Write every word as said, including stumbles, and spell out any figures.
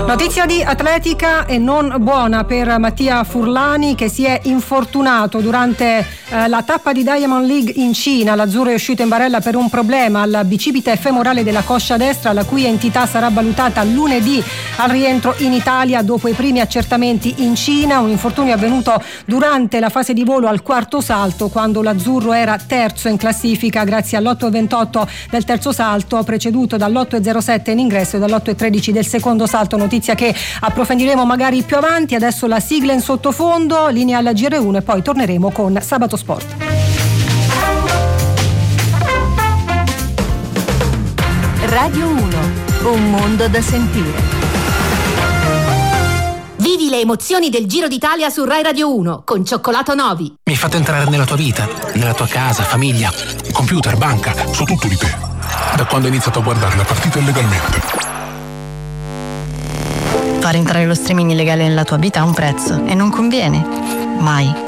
Notizia di atletica e non buona per Mattia Furlani, che si è infortunato durante eh, la tappa di Diamond League in Cina. L'azzurro è uscito in barella per un problema al bicipite femorale della coscia destra, la cui entità sarà valutata lunedì al rientro in Italia dopo i primi accertamenti in Cina. Un infortunio avvenuto durante la fase di volo al quarto salto, quando l'azzurro era terzo in classifica grazie all'otto e ventotto del terzo salto, preceduto dall'otto e zero sette in ingresso e dall'otto e tredici del secondo salto. Notizia che approfondiremo magari più avanti. Adesso la sigla in sottofondo, linea alla G R uno e poi torneremo con Sabato Sport. Radio uno, un mondo da sentire. Vivi le emozioni del Giro d'Italia su Rai Radio uno con Cioccolato Novi. Mi fate entrare nella tua vita, nella tua casa, famiglia, computer, banca, so tutto di te. Da quando ho iniziato a guardare la partita illegalmente. Far entrare lo streaming illegale nella tua vita ha un prezzo e non conviene. Mai.